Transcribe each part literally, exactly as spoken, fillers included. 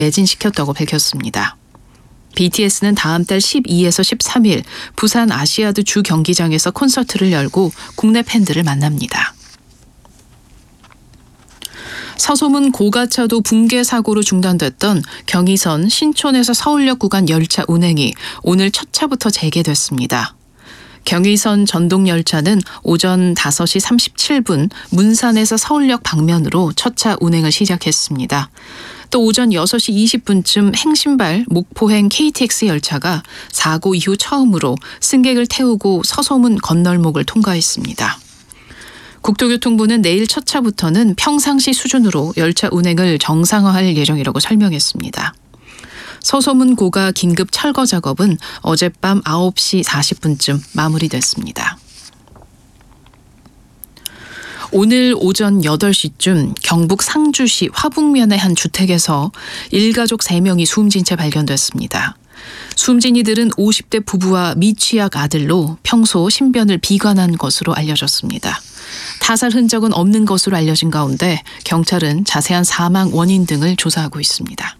매진시켰다고 밝혔습니다. 비티에스는 다음 달 십이에서 십삼일 부산 아시아드 주 경기장에서 콘서트를 열고 국내 팬들을 만납니다. 서소문 고가차도 붕괴 사고로 중단됐던 경의선 신촌에서 서울역 구간 열차 운행이 오늘 첫 차부터 재개됐습니다. 경의선 전동 열차는 오전 다섯 시 삼십칠 분 문산에서 서울역 방면으로 첫 차 운행을 시작했습니다. 또 오전 여섯 시 이십 분쯤 행신발 목포행 케이티엑스 열차가 사고 이후 처음으로 승객을 태우고 서소문 건널목을 통과했습니다. 국토교통부는 내일 첫 차부터는 평상시 수준으로 열차 운행을 정상화할 예정이라고 설명했습니다. 서소문 고가 긴급 철거 작업은 어젯밤 아홉 시 사십 분쯤 마무리됐습니다. 오늘 오전 여덟 시쯤 경북 상주시 화북면의 한 주택에서 일가족 세 명이 숨진 채 발견됐습니다. 숨진 이들은 오십 대 부부와 미취학 아들로 평소 신변을 비관한 것으로 알려졌습니다. 타살 흔적은 없는 것으로 알려진 가운데 경찰은 자세한 사망 원인 등을 조사하고 있습니다.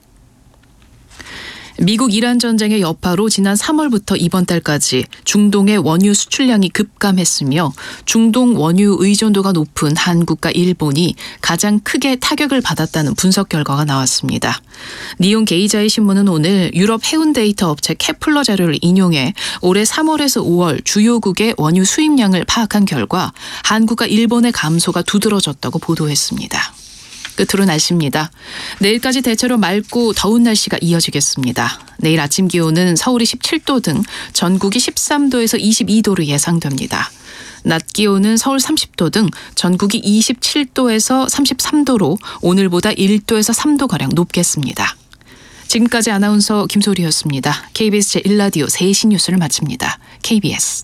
미국 이란 전쟁의 여파로 지난 삼월부터 이번 달까지 중동의 원유 수출량이 급감했으며 중동 원유 의존도가 높은 한국과 일본이 가장 크게 타격을 받았다는 분석 결과가 나왔습니다. 니온 게이자의 신문은 오늘 유럽 해운 데이터 업체 케플러 자료를 인용해 올해 삼월에서 오월 주요국의 원유 수입량을 파악한 결과 한국과 일본의 감소가 두드러졌다고 보도했습니다. 끝으로 날씨입니다. 내일까지 대체로 맑고 더운 날씨가 이어지겠습니다. 내일 아침 기온은 서울이 십칠 도 등 전국이 십삼 도에서 이십이 도로 예상됩니다. 낮 기온은 서울 삼십 도 등 전국이 이십칠 도에서 삼십삼 도로 오늘보다 일 도에서 삼 도가량 높겠습니다. 지금까지 아나운서 김소리였습니다. 케이비에스 제일 라디오 세 시 뉴스를 마칩니다. 케이비에스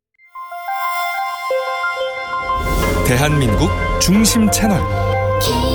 대한민국 중심 채널